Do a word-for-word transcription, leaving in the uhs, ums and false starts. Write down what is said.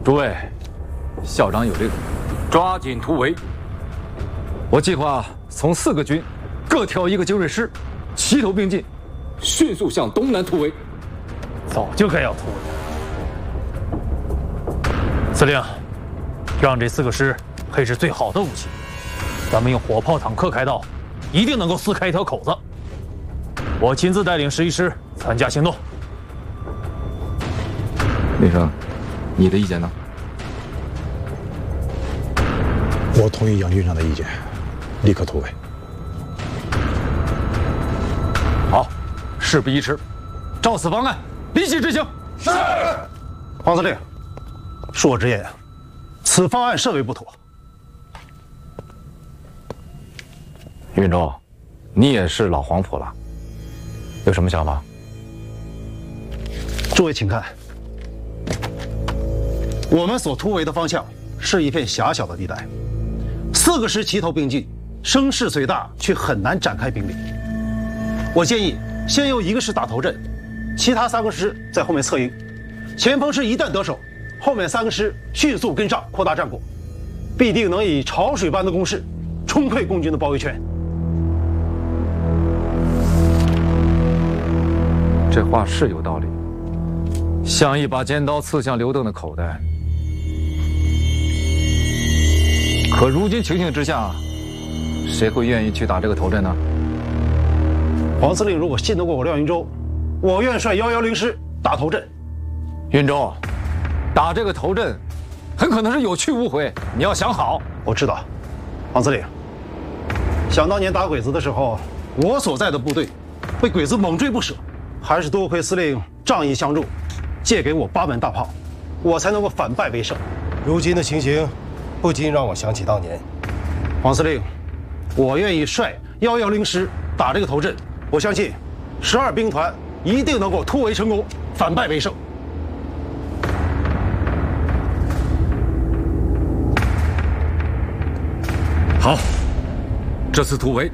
诸位，校长有令，抓紧突围。我计划从四个军各挑一个精锐师，齐头并进，迅速向东南突围。 早就该要突围。司令，让这四个师配置最好的武器，咱们用火炮、坦克开道，一定能够撕开一条口子。我亲自带领十一师参加行动。 林生，你的意见呢？ 我同意杨军长的意见，立刻突围。 好，事不宜迟，照此方案，立即执行。 是。黄司令，恕我直言，此方案甚为不妥。 运州，你也是老黄埔了，有什么想法？ 诸位请看，我们所突围的方向是一片狭小的地带，四个师齐头并进，声势虽大，却很难展开兵力。我建议先由一个师打头阵，其他三个师在后面策应。前锋师一旦得手，后面三个师迅速跟上，扩大战果，必定能以潮水般的攻势冲溃共军的包围圈。 这话是有道理，像一把尖刀刺向刘邓的口袋。可如今情形之下，谁会愿意去打这个头阵呢？ 黄司令如果信得过我廖云洲，我愿率幺幺零师打头阵。 云洲，打这个头阵，很可能是有去无回，你要想好。 我知道，黄司令。想当年打鬼子的时候，我所在的部队被鬼子猛追不舍，还是多亏司令仗义相助，借给我八门大炮，我才能够反败为胜。 如今的情形，不禁让我想起当年。 黄司令，我愿意率幺幺零师打这个头阵，我相信十二兵团一定能够突围成功，反败为胜。 好，这次突围